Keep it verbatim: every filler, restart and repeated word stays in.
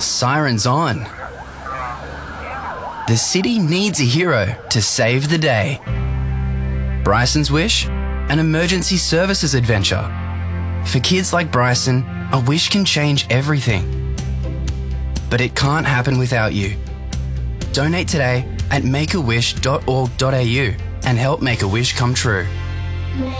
Sirens on. The city needs a hero to save the day. Bryson's Wish, an emergency services adventure. For kids like Bryson, a wish can change everything. But it can't happen without you. Donate today at make a wish dot org dot a u and help make a wish come true.